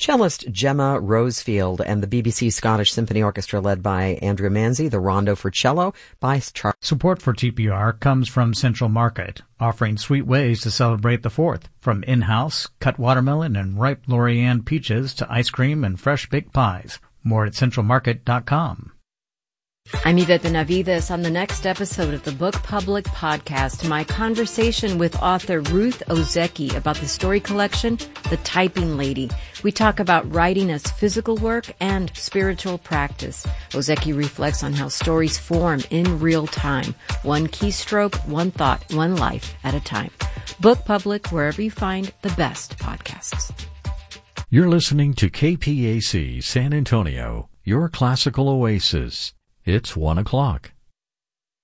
Cellist Gemma Rosefield and the BBC Scottish Symphony Orchestra led by Andrew Manzi, the Rondo for Cello by Charles. Support for TPR comes from Central Market, offering sweet ways to celebrate the 4th. From in-house, cut watermelon and ripe Lorian peaches to ice cream and fresh baked pies. More at centralmarket.com. I'm Yvette Benavides. On the next episode of the Book Public Podcast, my conversation with author Ruth Ozeki about the story collection, The Typing Lady. We talk about writing as physical work and spiritual practice. Ozeki reflects on how stories form in real time. One keystroke, one thought, one life at a time. Book Public, wherever you find the best podcasts. You're listening to KPAC San Antonio, your classical oasis. It's 1 o'clock.